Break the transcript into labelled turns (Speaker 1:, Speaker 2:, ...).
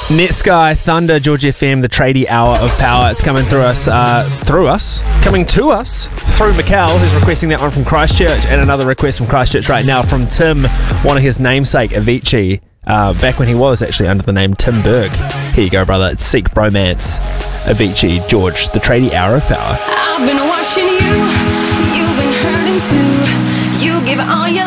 Speaker 1: Netsky, Thunder, George FM, the tradie hour of power. It's coming coming to us through Mikkel, who's requesting that one from Christchurch, and another request from Christchurch right now from Tim, one of his namesake, Avicii, back when he was actually under the name Tim Berg. Here you go, brother. It's Seek Bromance, Avicii, George, the tradie hour of power.
Speaker 2: I've been watching you, you've been hurting too. You give all your